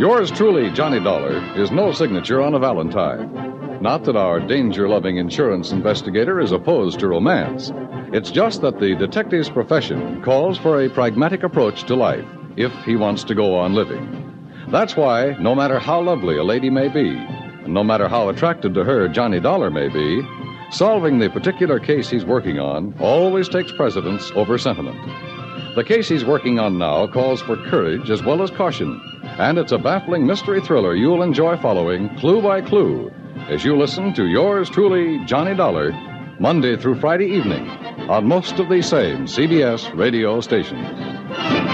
Yours truly, Johnny Dollar, is no signature on a Valentine. Not that our danger-loving insurance investigator is opposed to romance. It's just that the detective's profession calls for a pragmatic approach to life if he wants to go on living. That's why, no matter how lovely a lady may be, and no matter how attracted to her Johnny Dollar may be, solving the particular case he's working on always takes precedence over sentiment. The case he's working on now calls for courage as well as caution, and it's a baffling mystery thriller you'll enjoy following clue by clue as you listen to yours truly, Johnny Dollar, Monday through Friday evening on most of these same CBS radio stations.